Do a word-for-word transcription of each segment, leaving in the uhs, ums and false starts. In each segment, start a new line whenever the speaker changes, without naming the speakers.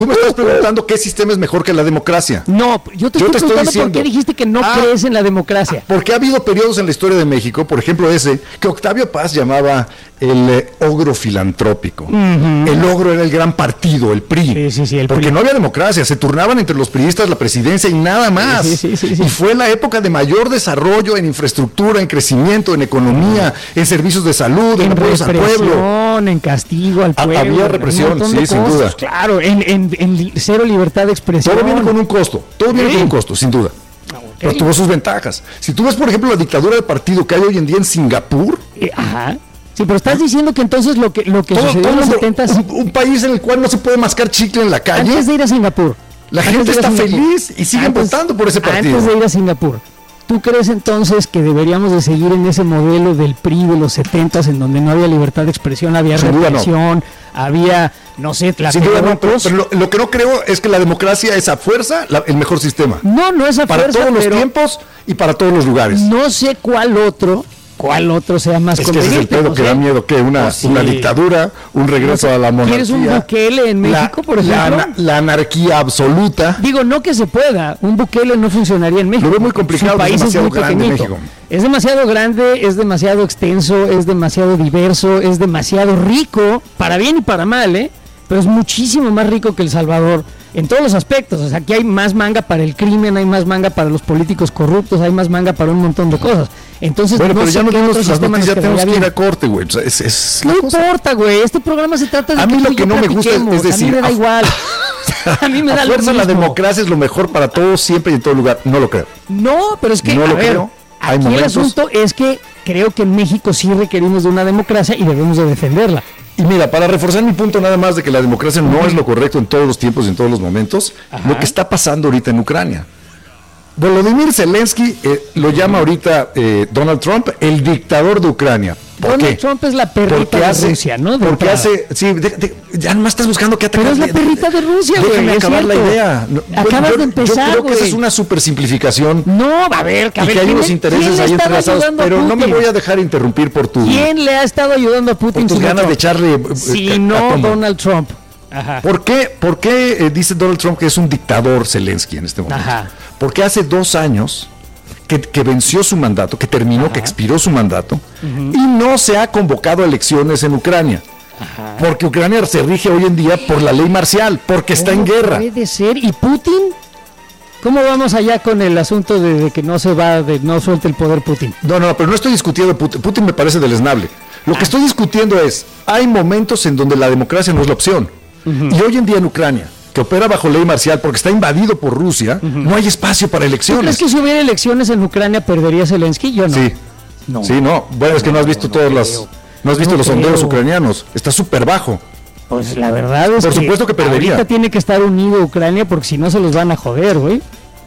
Tú me estás preguntando qué sistema es mejor que la democracia.
No, yo te
yo
estoy
te
preguntando
estoy diciendo,
por qué dijiste que no ah, crees en la democracia.
Porque ha habido periodos en la historia de México, por ejemplo ese, que Octavio Paz llamaba el eh, ogro filantrópico. Uh-huh. El ogro era el gran partido, el P R I.
Sí, sí, sí, el
porque
P R I.
no había democracia, se turnaban entre los priistas la presidencia y nada más.
Sí, sí, sí, sí, sí.
Y fue la época de mayor desarrollo en infraestructura, en crecimiento, en economía, uh-huh. en servicios de salud, en, en apoyos al pueblo.
En castigo al pueblo.
Había represión, sí, sin
cosas,
duda.
Claro, en, en, en cero libertad de expresión.
Todo viene con un costo, todo viene sí. con un costo, sin duda. Okay. Pero tuvo sus ventajas. Si tú ves, por ejemplo, la dictadura del partido que hay hoy en día en Singapur.
Eh, ajá. Sí, pero estás diciendo que entonces lo que, lo que
todo,
sucedió
todo
en los
un,
setentas...
Un, un país en el cual no se puede mascar chicle en la calle.
Antes de ir a Singapur.
La gente está feliz y siguen antes, votando por ese partido.
Antes de ir a Singapur. ¿Tú crees entonces que deberíamos de seguir en ese modelo del P R I de los setentas en donde no había libertad de expresión, había
Sin
represión, no. había, no sé, la
Sin duda no, pero, pero lo, lo que no creo es que la democracia es a fuerza la, el mejor sistema.
No, no es a
para
fuerza.
Para todos los tiempos y para todos los lugares.
No sé cuál otro, cuál otro sea más
es
conveniente.
Es que ese es el pedo
no
que
sé.
da miedo, que una,
oh, sí.
una dictadura, un regreso
no sé,
a la monarquía.
¿Quieres un Bukele en México,
la,
por ejemplo?
La, la anarquía absoluta.
Digo, no que se pueda, un Bukele no funcionaría en México.
Lo veo muy complicado,
su país
es demasiado
es muy
grande
pequeñito.
México.
Es demasiado grande, es demasiado extenso, es demasiado diverso, es demasiado rico, para bien y para mal, ¿eh? Pero es muchísimo más rico que El Salvador en todos los aspectos. O sea, aquí hay más manga para el crimen, hay más manga para los políticos corruptos, hay más manga para un montón de cosas. Entonces,
bueno,
no
pero
sé
ya no
qué otro
las
sistema
noticias,
nos
tenemos que ir
bien.
a corte, güey. O sea, es, es
no
cosa.
importa, güey. Este programa se trata de
a
que
mí lo
tú
que
y yo
no me gusta es, es decir,
a mí me da
a,
igual. A mí me
a
da
fuerza
lo
la
mismo.
democracia es lo mejor para todos, siempre y en todo lugar. No lo creo.
No, pero es que,
no
a
lo
ver,
creo. Hay
aquí
momentos...
el asunto es que creo que en México sí requerimos de una democracia y debemos de defenderla.
Y mira, para reforzar mi punto nada más de que la democracia no es lo correcto en todos los tiempos y en todos los momentos, Ajá. lo que está pasando ahorita en Ucrania. Volodymyr Zelensky eh, lo llama ahorita eh, Donald Trump el dictador de Ucrania. ¿Por
Donald
qué?
Trump es la perrita de
hace,
Rusia, ¿no? De
porque
entrada.
hace, sí, de, de, ya nomás estás buscando que atacar.
Pero es la perrita de Rusia, güey.
Déjame acabar la idea.
No, Acabas
yo,
de empezar,
Yo creo
güey.
que esa es una super simplificación.
No, a ver,
que, y que hay unos intereses ahí entrelazados, pero no me voy a dejar interrumpir por tu.
¿Quién le ha estado ayudando a Putin?
Por tus ganas de echarle.
Si no, Donald Trump. Ajá.
¿Por qué, por qué eh, dice Donald Trump que es un dictador Zelensky en este momento?
Ajá.
Porque hace dos años que, que venció su mandato, que terminó, Ajá. que expiró su mandato, uh-huh. y no se ha convocado a elecciones en Ucrania. Ajá. Porque Ucrania se rige hoy en día por la ley marcial, porque está en guerra.
Puede ser. ¿Y Putin? ¿Cómo vamos allá con el asunto de, de que no se va, de no suelte el poder Putin?
No, no, pero no estoy discutiendo Putin. Putin me parece deleznable. Lo ah. que estoy discutiendo es, hay momentos en donde la democracia no es la opción. Uh-huh. Y hoy en día en Ucrania, que opera bajo ley marcial porque está invadido por Rusia, uh-huh. no hay espacio para elecciones.
¿Crees que si hubiera elecciones en Ucrania perdería Zelensky? Yo no.
Sí, no. Sí, no. Bueno, es que no, no has visto no, todas no las... No has visto no los creo. sondeos ucranianos. Está súper bajo.
Pues la verdad es
por
que
supuesto que perdería.
Ahorita tiene que estar unido Ucrania porque si no se los van a joder, güey.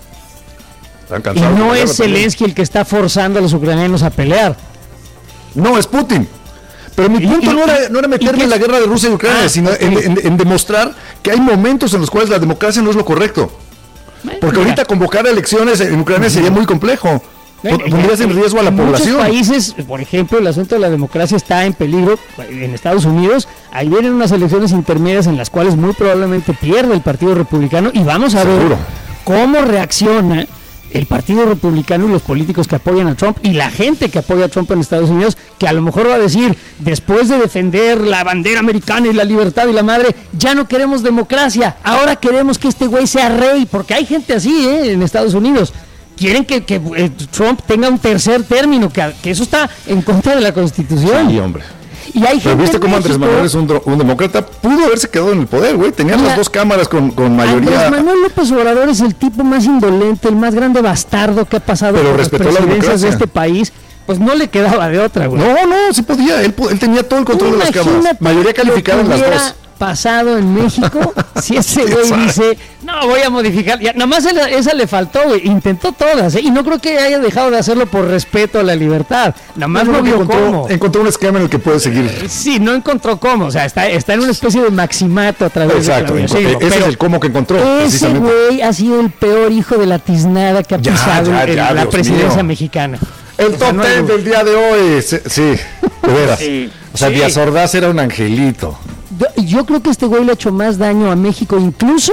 Están cansados.
Y no es Zelensky el que está forzando a los ucranianos a pelear.
No, es Putin. Pero mi punto y, no, era, no era meterme en la guerra de Rusia y Ucrania, ah, sino okay. en, en, en demostrar que hay momentos en los cuales la democracia no es lo correcto. Porque Mira. ahorita convocar elecciones en Ucrania sería muy complejo. Pondrías en riesgo a la
en
población.
En muchos países, por ejemplo, el asunto de la democracia está en peligro. En Estados Unidos, ahí vienen unas elecciones intermedias en las cuales muy probablemente pierde el Partido Republicano y vamos a Seguro. ver cómo reacciona el Partido Republicano y los políticos que apoyan a Trump y la gente que apoya a Trump en Estados Unidos, que a lo mejor va a decir, después de defender la bandera americana y la libertad y la madre, ya no queremos democracia, ahora queremos que este güey sea rey, porque hay gente así, ¿eh? En Estados Unidos. Quieren que, que eh, Trump tenga un tercer término, que, que eso está en contra de la Constitución.
Sí, hombre.
Y hay
Pero viste cómo Andrés Manuel es un, un demócrata, pudo haberse quedado en el poder, güey. Tenían Mira, las dos cámaras con, con mayoría.
Andrés Manuel López Obrador es el tipo más indolente, el más grande bastardo que ha pasado
Pero
por las presidencias de este país. Pues no le quedaba de otra, güey.
No, no, sí podía. Él, él tenía todo el control Imagínate de las cámaras. Mayoría calificada en las dos.
Pasado en México, si ese güey dice, no, voy a modificar, ya, nada más esa le faltó, güey, intentó todas, ¿eh? Y no creo que haya dejado de hacerlo por respeto a la libertad, nada más no, no vio
encontró,
cómo.
Encontró un esquema en el que puede seguir.
Sí, no encontró cómo, o sea, está, está en una especie de maximato a través
Exacto,
de
Claudio Ese es el cómo que encontró.
Ese güey ha sido el peor hijo de la tiznada que ha ya, pisado ya, ya, en la Dios presidencia mío. mexicana.
El o sea, top ten no del día de hoy, sí, sí de veras. Sí, o sea, sí. Díaz Ordaz era un angelito.
yo creo que este güey le ha hecho más daño a México incluso